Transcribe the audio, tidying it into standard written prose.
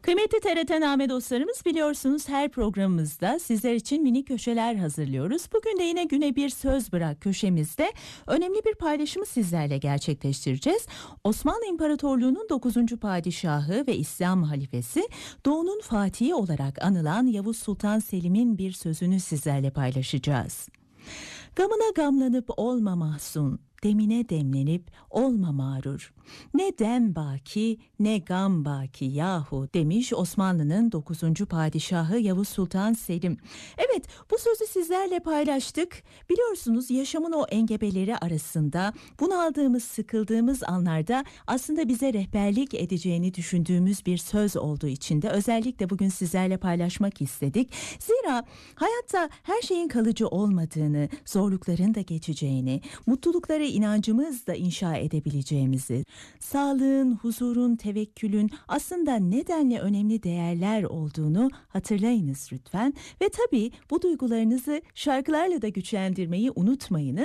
Kıymetli TRT-Name dostlarımız, biliyorsunuz her programımızda sizler için mini köşeler hazırlıyoruz. Bugün de yine güne bir söz bırak köşemizde önemli bir paylaşımı sizlerle gerçekleştireceğiz. Osmanlı İmparatorluğu'nun 9. padişahı ve İslam halifesi, Doğu'nun fatihi olarak anılan Yavuz Sultan Selim'in bir sözünü sizlerle paylaşacağız. Gamına gamlanıp olma mahzun, demine demlenip olma mağrur. Ne dem baki ne gam baki yahu demiş Osmanlı'nın 9. padişahı Yavuz Sultan Selim. Evet, bu sözü sizlerle paylaştık. Biliyorsunuz yaşamın o engebeleri arasında bunaldığımız, sıkıldığımız anlarda aslında bize rehberlik edeceğini düşündüğümüz bir söz olduğu için de özellikle bugün sizlerle paylaşmak istedik. Zira hayatta her şeyin kalıcı olmadığını, zorlukların da geçeceğini, mutlulukları inancımızla inşa edebileceğimizi, sağlığın, huzurun, tevekkülün aslında nedenle önemli değerler olduğunu hatırlayınız lütfen. Ve tabii bu duygularınızı şarkılarla da güçlendirmeyi unutmayınız.